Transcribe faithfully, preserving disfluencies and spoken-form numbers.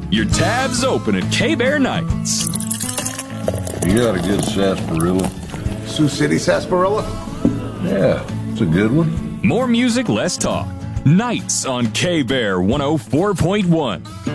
Your tab's open at K-Bear Nights. You got a good sarsaparilla? Sioux City sarsaparilla? Yeah, it's a good one. More music, less talk. Nights on K-Bear one oh four point one.